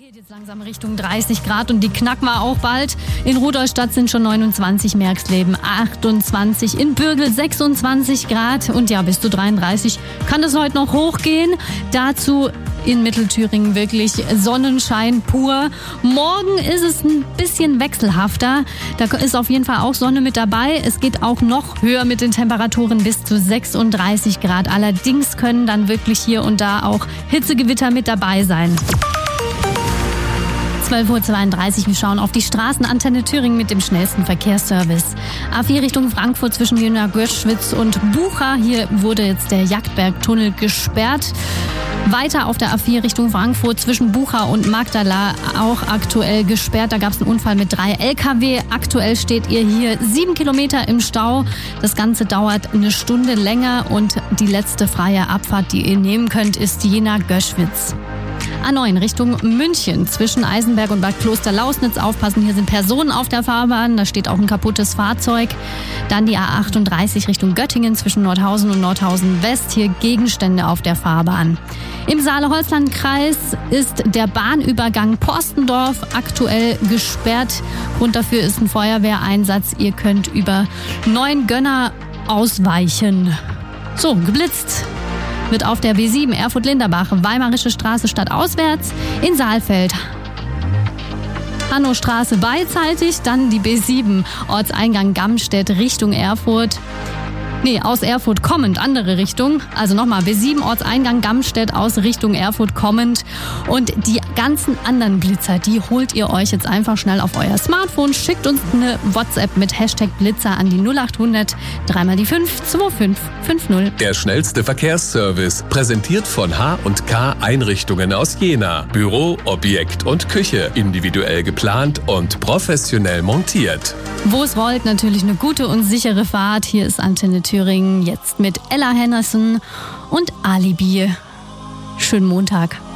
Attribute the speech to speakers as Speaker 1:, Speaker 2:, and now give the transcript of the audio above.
Speaker 1: Geht jetzt langsam Richtung 30 Grad und die knacken wir auch bald. In Rudolstadt sind schon 29, Merxleben 28, in Bürgel 26 Grad und ja, bis zu 33 kann es heute noch hochgehen. Dazu in Mittelthüringen wirklich Sonnenschein pur. Morgen ist es ein bisschen wechselhafter. Da ist auf jeden Fall auch Sonne mit dabei. Es geht auch noch höher mit den Temperaturen bis zu 36 Grad. Allerdings können dann wirklich hier und da auch Hitzegewitter mit dabei sein. 12:32 Uhr, wir schauen auf die Straßenantenne Thüringen mit dem schnellsten Verkehrsservice. A4 Richtung Frankfurt zwischen Jena Göschwitz und Bucha. Hier wurde jetzt der Jagdbergtunnel gesperrt. Weiter auf der A4 Richtung Frankfurt zwischen Bucha und Magdala auch aktuell gesperrt. Da gab es einen Unfall mit 3 LKW. Aktuell steht ihr hier 7 Kilometer im Stau. Das Ganze dauert eine Stunde länger und die letzte freie Abfahrt, die ihr nehmen könnt, ist Jena Göschwitz. A9 Richtung München zwischen Eisenberg und Bad Kloster-Lausnitz. Aufpassen, hier sind Personen auf der Fahrbahn. Da steht auch ein kaputtes Fahrzeug. Dann die A38 Richtung Göttingen zwischen Nordhausen und Nordhausen West. Hier Gegenstände auf der Fahrbahn. Im Saale-Holzland-Kreis ist der Bahnübergang Porstendorf aktuell gesperrt. Grund dafür ist ein Feuerwehreinsatz. Ihr könnt über Neuengönner ausweichen. So, geblitzt wird auf der B7 Erfurt-Linderbach, Weimarische Straße stadtauswärts, in Saalfeld Hannostraße beidseitig, dann die B7 Ortseingang Gammstedt Richtung Erfurt. Aus Erfurt kommend, andere Richtung. Also nochmal, B7 Ortseingang Gammstedt aus Richtung Erfurt kommend. Und die ganzen anderen Blitzer, die holt ihr euch jetzt einfach schnell auf euer Smartphone. Schickt uns eine WhatsApp mit Hashtag Blitzer an die 0800 3 die 5 2550.
Speaker 2: Der schnellste Verkehrsservice, präsentiert von H&K Einrichtungen aus Jena. Büro, Objekt und Küche, individuell geplant und professionell montiert.
Speaker 1: Wo es rollt, natürlich eine gute und sichere Fahrt. Hier ist Antenne Thüringen jetzt mit Ella Henderson und Alibi. Schönen Montag.